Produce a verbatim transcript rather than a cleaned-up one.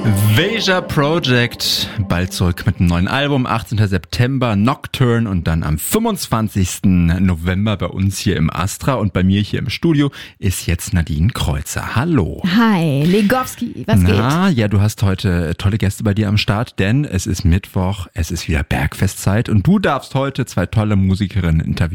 Veja Project, bald zurück mit einem neuen Album, achtzehnten September, Nocturne und dann am fünfundzwanzigsten November bei uns hier im Astra und bei mir hier im Studio ist jetzt Nadine Kreuzer. Hallo. Hi, Legowski, was geht? Na, ja, du hast heute tolle Gäste bei dir am Start, denn es ist Mittwoch, es ist wieder Bergfestzeit und du darfst heute zwei tolle Musikerinnen interviewen.